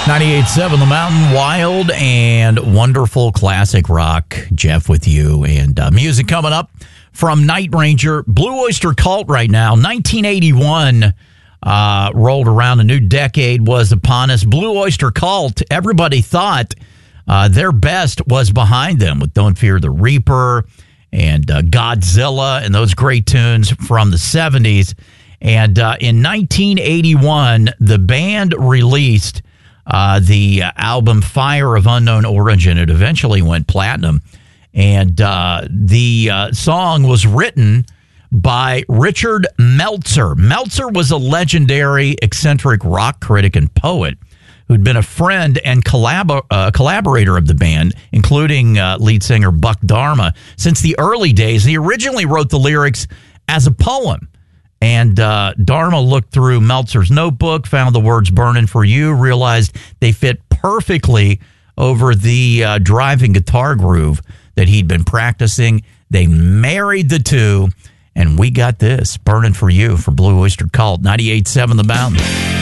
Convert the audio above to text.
98.7 The Mountain, wild and wonderful classic rock. Jeff with you, and music coming up from Night Ranger. Blue Oyster Cult right now. 1981 rolled around. A new decade was upon us. Blue Oyster Cult, everybody thought their best was behind them with Don't Fear the Reaper and Godzilla and those great tunes from the 70s. And in 1981, the band released the album Fire of Unknown Origin. It eventually went platinum. And the song was written by Richard Meltzer. Meltzer was a legendary, eccentric rock critic and poet who'd been a friend and collaborator of the band, including lead singer Buck Dharma, since the early days. He originally wrote the lyrics as a poem. And Dharma looked through Meltzer's notebook, found the words "burning for you," realized they fit perfectly over the driving guitar groove that he'd been practicing. They married the two, and we got this, "Burning for You" for Blue Oyster Cult. 98.7 The Mountain.